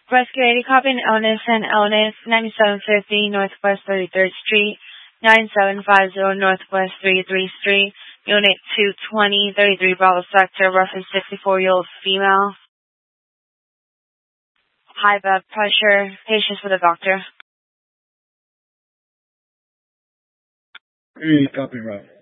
Rescue 80, copy an illness and illness 9750 Northwest 33rd Street, 9750 Northwest 33rd Street, Unit 220, 33 Bravo Sector, reference 64-year-old female. High blood pressure, patients for the doctor. Hey, copy, Rob.